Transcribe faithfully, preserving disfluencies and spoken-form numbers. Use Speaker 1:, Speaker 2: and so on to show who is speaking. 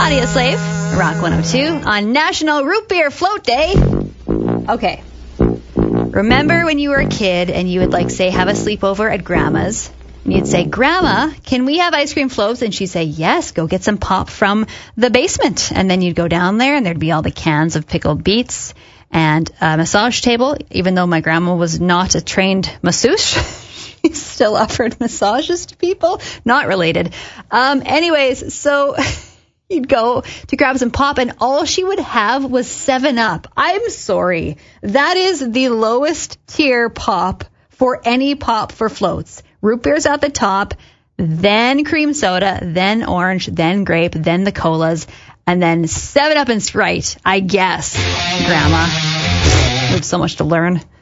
Speaker 1: Audio Slave, Rock one oh two, on National Root Beer Float Day. Okay. Remember when you were a kid and you would, like, say, have a sleepover at Grandma's? And you'd say, Grandma, can we have ice cream floats? And she'd say, yes, go get some pop from the basement. And then you'd go down there and there'd be all the cans of pickled beets and a massage table. Even though my grandma was not a trained masseuse, she still offered massages to people. Not related. Um, anyways, so you'd go to grab some pop and all she would have was seven up. I'm sorry. That is the lowest tier pop for any pop for floats. Root beer's at the top, then cream soda, then orange, then grape, then the colas, and then seven up and Sprite, I guess, Grandma. There's so much to learn.